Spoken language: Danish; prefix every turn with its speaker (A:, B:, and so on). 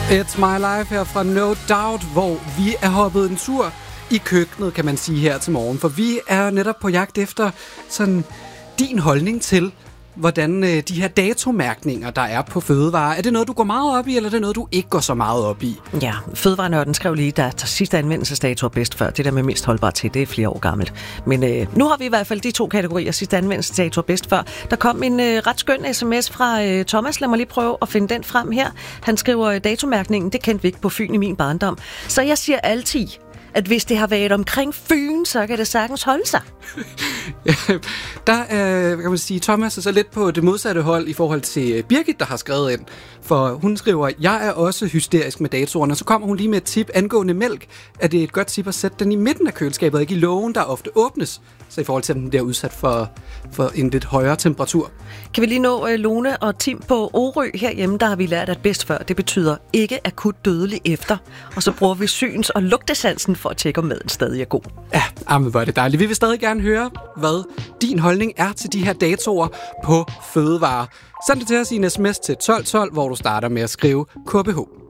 A: It's My Life her fra No Doubt, hvor vi er hoppet en tur i køkkenet, kan man sige, her til morgen. For vi er netop på jagt efter sådan din holdning til, hvordan de her datomærkninger, der er på fødevarer, er det noget, du går meget op i, eller er det noget, du ikke går så meget op i?
B: Ja, Fødevarenørden skrev lige, der sidste anvendelsesdato er bedst før. Det der med mest holdbart til, det er flere år gammelt. Men nu har vi i hvert fald de to kategorier. Sidste anvendelsesdato er bedst før. Der kom en ret skøn sms fra Thomas. Lad mig lige prøve at finde den frem her. Han skriver, datomærkningen, det kendte vi ikke på Fyn i min barndom. Så jeg siger altid, at hvis det har været omkring Fyn, så kan det sagtens holde sig.
A: Der kan man sige, Thomas er så lidt på det modsatte hold i forhold til Birgit, der har skrevet ind. For hun skriver, jeg er også hysterisk med datoren, og så kommer hun lige med et tip angående mælk. Er det et godt tip at sætte den i midten af køleskabet, og ikke i lågen, der ofte åbnes? Så i forhold til, at den bliver udsat for en lidt højere temperatur.
B: Kan vi lige nå Lone og Tim på Orø herhjemme, der har vi lært, at bedst før, det betyder ikke akut dødelig efter. Og så bruger vi syns- og lugtesansen for at tjekke, om maden stadig er god.
A: Ja, men hvor er det dejligt. Vi vil stadig gerne høre, hvad din holdning er til de her datoer på fødevarer. Send det til os i en sms til 1212, hvor du starter med at skrive KBH.